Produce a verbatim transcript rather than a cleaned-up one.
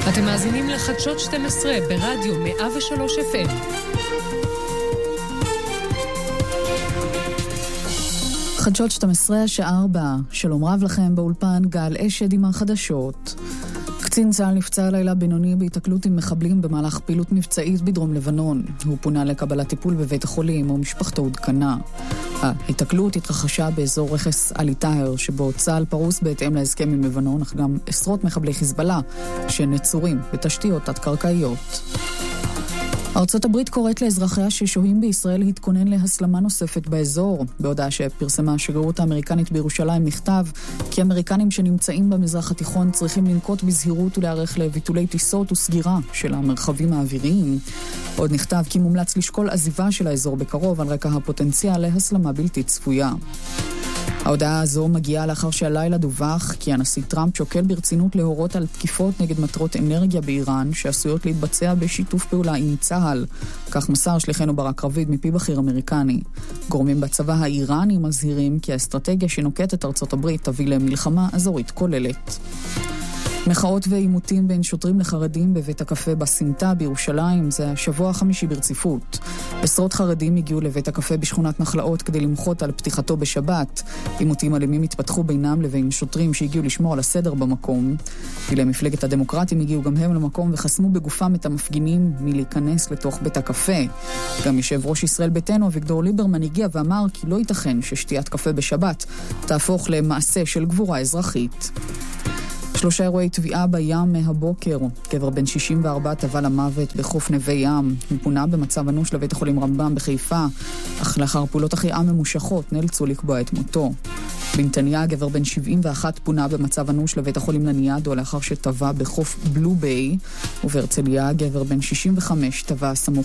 אתם מאזינים לחדשות שתים עשרה ברדיו מאה ושלוש אף אם. חדשות שתים עשרה, השעה ארבע. שלום רב לכם, באולפן גל אשד עם החדשות. קצין צה"ל נפצע הלילה בינוני בהתקלות עם מחבלים במהלך פעילות מבצעית בדרום לבנון. הוא פונה לקבלת טיפול בבית החולים ומשפחתו עודכנה. ההתקלות התרחשה באזור רכס עלי טהר, שבו צה"ל פרוס בהתאם להסכם עם לבנון, אך גם עשרות מחבלי חיזבאללה שנצורים בתשתיות תת-קרקעיות. ארצות הברית קוראת לאזרחיה ששוהים בישראל להתכונן להסלמה נוספת באזור. בהודעה שפרסמה השגרירות האמריקנית בירושלים מכתב כי אמריקנים שנמצאים במזרח התיכון צריכים לנקוט בזהירות ולהיערך לביטולי טיסות וסגירה של המרחבים האוויריים. עוד נכתב כי מומלץ לשקול עזיבה של האזור בקרוב על רקע הפוטנציאל להסלמה בלתי צפויה. ההודעה הזו מגיעה לאחר שהלילה דווח כי הנשיא טראמפ שוקל ברצינות להורות על תקיפות נגד מטרות אנרגיה באיראן שעשויות להתבצע בשיתוף פעולה עם צה"ל. כך מסר שליחנו ברק רביד מפי בכיר אמריקני. גורמים בצבא האיראני מזהירים כי האסטרטגיה שנוקטת ארצות הברית תביא למלחמה אזורית כוללת. מחאות ועימותים בין שוטרים לחרדים בבית הקפה בסמטה בירושלים, זה השבוע החמישי ברציפות. עשרות חרדים הגיעו לבית הקפה בשכונת נחלאות כדי למחות על פתיחתו בשבת. עימותים אלימים התפתחו בינם לבין שוטרים שהגיעו לשמור על הסדר במקום. פעילי מפלגת הדמוקרטים הגיעו גם הם למקום וחסמו בגופם את המפגינים מלהיכנס לתוך בית הקפה. גם יושב ראש ישראל ביתנו אביגדור ליברמן הגיע ואמר כי לא ייתכן ששתיית קפה בשבת תהפוך למעשה של גבורה אזרחית. שלושה אירועי טביעה בים מהבוקר. גבר בן שישים וארבע טבע למוות בחוף נווה ים. הוא פונה במצב אנוש לבית החולים רמב"ם בחיפה, אך לאחר פעולות החייאה ממושכות נאלצו לקבוע את מותו. בנתניה, גבר בן שבעים ואחת פונה במצב אנוש לבית החולים לניאדו לאחר שטבע בחוף בלו ביי. ובהרצליה, גבר בן שישים וחמש טבע סמוך